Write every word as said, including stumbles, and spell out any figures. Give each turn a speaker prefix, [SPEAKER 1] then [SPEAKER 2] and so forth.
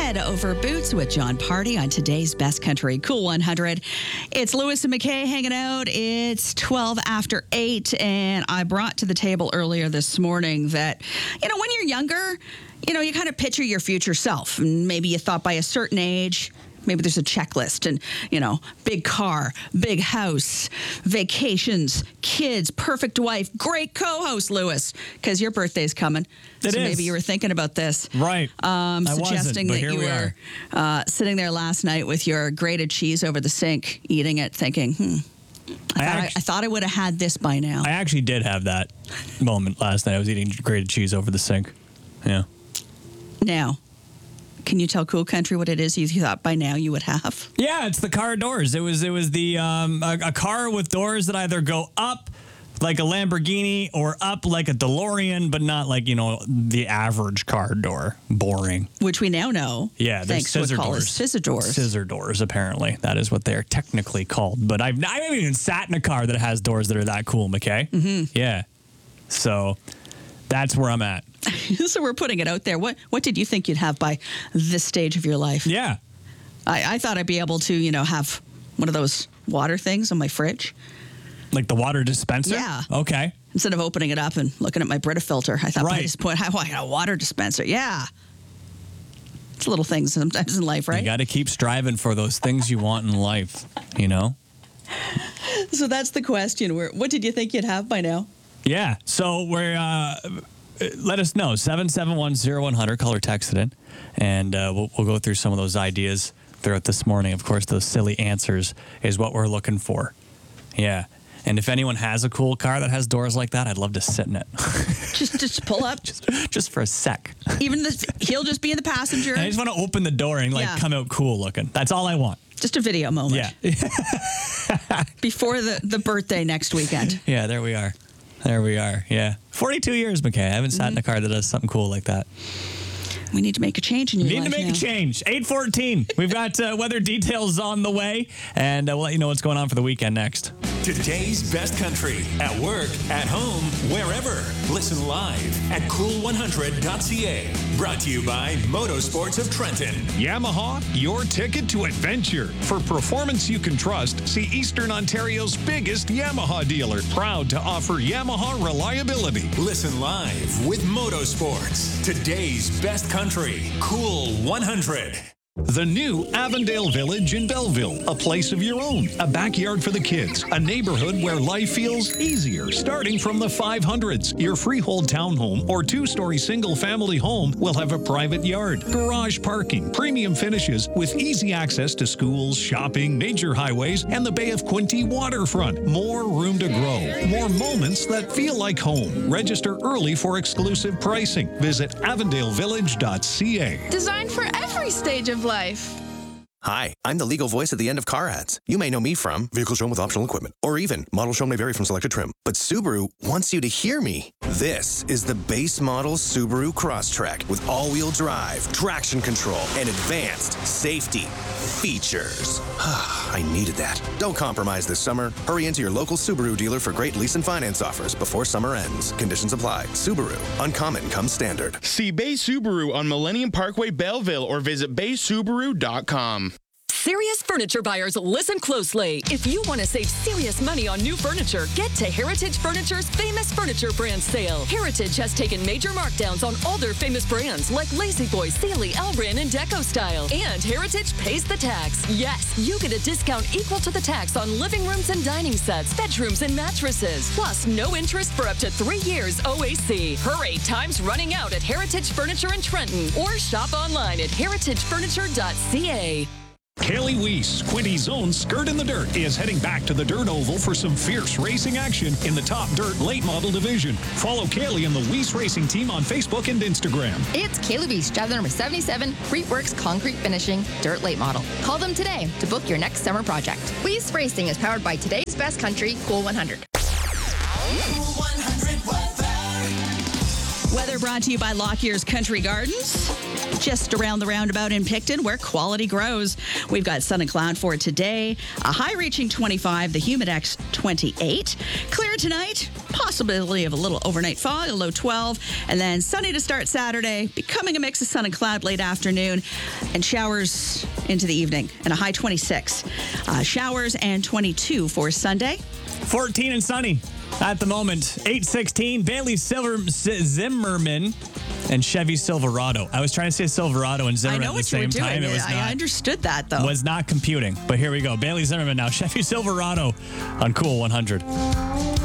[SPEAKER 1] Head Over Boots with John Party on today's Best Country Cool one hundred. It's Lewis and McKay hanging out. It's twelve after eight, and I brought to the table earlier this morning that, you know, when you're younger, you know, you kind of picture your future self. And maybe you thought by a certain age, maybe there's a checklist and, you know, big car, big house, vacations, kids, perfect wife, great co-host, Lewis, because your birthday's coming.
[SPEAKER 2] It
[SPEAKER 1] so
[SPEAKER 2] is.
[SPEAKER 1] maybe you were thinking about this.
[SPEAKER 2] Right.
[SPEAKER 1] Um,
[SPEAKER 2] I
[SPEAKER 1] suggesting
[SPEAKER 2] wasn't, but
[SPEAKER 1] that
[SPEAKER 2] here
[SPEAKER 1] you
[SPEAKER 2] we
[SPEAKER 1] were uh, sitting there last night with your grated cheese over the sink, eating it, thinking, hmm, I,
[SPEAKER 2] I,
[SPEAKER 1] thought, I,
[SPEAKER 2] act-
[SPEAKER 1] I thought I would have had this by now.
[SPEAKER 2] I actually did have that moment last night. I was eating grated cheese over the sink. Yeah.
[SPEAKER 1] Now, can you tell Cool Country what it is you thought by now you would have?
[SPEAKER 2] Yeah, it's the car doors. It was it was the um, a, a car with doors that either go up like a Lamborghini or up like a DeLorean, but not like, you know, the average car door. Boring.
[SPEAKER 1] Which we now know.
[SPEAKER 2] Yeah, they're
[SPEAKER 1] thanks to
[SPEAKER 2] scissor
[SPEAKER 1] what's called
[SPEAKER 2] doors.
[SPEAKER 1] as scissor doors.
[SPEAKER 2] Scissor doors, apparently. That is what they're technically called. But I've, I haven't even sat in a car that has doors that are that cool, McKay. Mm-hmm. Yeah. So that's where I'm at.
[SPEAKER 1] So we're putting it out there. What what did you think you'd have by this stage of your life?
[SPEAKER 2] Yeah.
[SPEAKER 1] I, I thought I'd be able to, you know, have one of those water things on my fridge.
[SPEAKER 2] Like the water dispenser?
[SPEAKER 1] Yeah.
[SPEAKER 2] Okay.
[SPEAKER 1] Instead of opening it up and looking at my Brita filter, I thought by
[SPEAKER 2] Right.
[SPEAKER 1] this point, I want a water dispenser. Yeah. It's little things sometimes in life, right?
[SPEAKER 2] You got to keep striving for those things you want in life, you know?
[SPEAKER 1] So that's the question. Where, what did you think you'd have by now?
[SPEAKER 2] Yeah. So we're, uh, let us know. seven seven one, zero one hundred. Call or text it in. And uh, we'll, we'll go through some of those ideas throughout this morning. Of course, those silly answers is what we're looking for. Yeah. And if anyone has a cool car that has doors like that, I'd love to sit in it.
[SPEAKER 1] Just just pull up.
[SPEAKER 2] just, just for a sec.
[SPEAKER 1] Even the, he'll just be in the passenger.
[SPEAKER 2] I just want to open the door and like
[SPEAKER 1] Yeah.
[SPEAKER 2] come out cool looking. That's all I want.
[SPEAKER 1] Just a video moment.
[SPEAKER 2] Yeah.
[SPEAKER 1] Before the, the birthday next weekend.
[SPEAKER 2] Yeah, there we are. There we are. Yeah. forty-two years, McKay. I haven't sat
[SPEAKER 1] Mm-hmm.
[SPEAKER 2] in a car that does something cool like that.
[SPEAKER 1] We need to make a change in your
[SPEAKER 2] Need
[SPEAKER 1] life
[SPEAKER 2] to make
[SPEAKER 1] now.
[SPEAKER 2] a change. eight fourteen. We've got uh, weather details on the way, and uh, we'll let you know what's going on for the weekend next.
[SPEAKER 3] Today's Best Country, at work, at home, wherever. Listen live at cool one hundred dot c a. Brought to you by Motorsports of Trenton.
[SPEAKER 4] Yamaha, your ticket to adventure. For performance you can trust, see Eastern Ontario's biggest Yamaha dealer. Proud to offer Yamaha reliability.
[SPEAKER 3] Listen live with Motorsports. Today's Best Country, Cool one hundred.
[SPEAKER 4] The new Avondale Village in Belleville, a place of your own, a backyard for the kids, a neighborhood where life feels easier. Starting from the five hundreds, your freehold townhome or two-story single-family home will have a private yard, garage parking, premium finishes with easy access to schools, shopping, major highways, and the Bay of Quinte waterfront. More room to grow, more moments that feel like home. Register early for exclusive pricing. Visit avondale village dot c a.
[SPEAKER 5] Designed for every stage of life.
[SPEAKER 6] Hi, I'm the legal voice at the end of car ads. You may know me from Vehicle Shown with Optional Equipment, or even Model Shown may vary from selected trim. But Subaru wants you to hear me. This is the base model Subaru Crosstrek with all-wheel drive, traction control, and advanced safety features. I needed that. Don't compromise this summer. Hurry into your local Subaru dealer for great lease and finance offers before summer ends. Conditions apply. Subaru. Uncommon comes standard.
[SPEAKER 7] See Bay Subaru on Millennium Parkway, Belleville, or visit bay subaru dot com.
[SPEAKER 8] Serious furniture buyers, listen closely. If you want to save serious money on new furniture, get to Heritage Furniture's Famous Furniture Brand Sale. Heritage has taken major markdowns on all their famous brands like La-Z-Boy, Sealy, Elbran, and Deco Style. And Heritage pays the tax. Yes, you get a discount equal to the tax on living rooms and dining sets, bedrooms, and mattresses. Plus, no interest for up to three years O A C. Hurry, time's running out at Heritage Furniture in Trenton. Or shop online at heritage furniture dot c a.
[SPEAKER 4] Kaylee Weiss, Quinty's own Skirt in the Dirt, is heading back to the Dirt Oval for some fierce racing action in the top dirt late model division. Follow Kaylee and the Weiss Racing team on Facebook and Instagram.
[SPEAKER 5] It's Kaylee Weiss, driver number seventy-seven, Freetworks Concrete Finishing, Dirt Late Model. Call them today to book your next summer project. Weiss Racing is powered by today's Best Country, Cool one hundred.
[SPEAKER 9] Cool one hundred weather. Weather
[SPEAKER 1] weather brought to you by Lockyer's Country Gardens, just around the roundabout in Picton, where quality grows. We've got sun and cloud for today, a high reaching twenty-five, the humidex twenty-eight. Clear tonight, possibility of a little overnight fog, a low twelve, and then sunny to start Saturday, becoming a mix of sun and cloud late afternoon, and showers into the evening, and a high twenty-six. Uh, showers and twenty-two for Sunday.
[SPEAKER 2] fourteen and sunny at the moment. eight sixteen, Bailey Silver, Zimmerman and Chevy Silverado. I was trying to say Silverado and Zimmerman
[SPEAKER 1] I know
[SPEAKER 2] at the
[SPEAKER 1] what you were
[SPEAKER 2] same
[SPEAKER 1] doing.
[SPEAKER 2] time. It was
[SPEAKER 1] I
[SPEAKER 2] not,
[SPEAKER 1] understood that, though.
[SPEAKER 2] was not computing. But here we go. Bailey Zimmerman now. Chevy Silverado on Cool one hundred.